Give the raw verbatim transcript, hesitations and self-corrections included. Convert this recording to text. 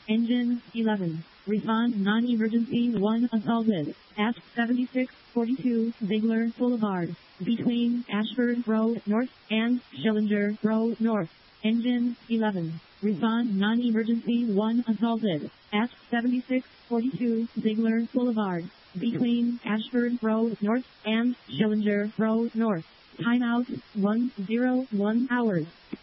Engine eleven. Respond non-emergency one assaulted at seventy-six forty-two Ziegler Boulevard between Ashford Road North and Schillinger Road North. Engine eleven. Respond non-emergency one assaulted at seventy-six forty-two Ziegler Boulevard between Ashford Road North and Schillinger Road North. Timeout one oh one hours.